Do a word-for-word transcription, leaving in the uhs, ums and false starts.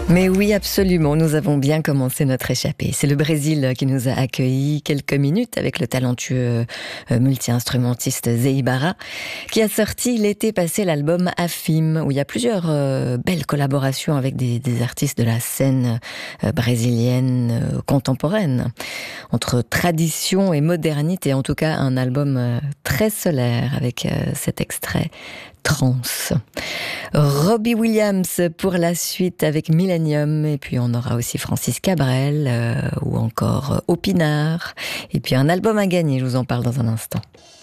Mais oui, absolument, nous avons bien commencé notre échappée. C'est le Brésil qui nous a accueillis quelques minutes avec le talentueux euh, multi-instrumentiste Zé Ibarra, qui a sorti l'été passé l'album Afim, où il y a plusieurs euh, belles collaborations avec des, des artistes de la scène euh, brésilienne euh, contemporaine. Entre tradition et modernité, en tout cas un album euh, très solaire avec euh, cet extrait Trance. Robbie Williams pour la suite avec Millennium, et puis on aura aussi Francis Cabrel euh, ou encore Opinard, et puis un album à gagner, je vous en parle dans un instant.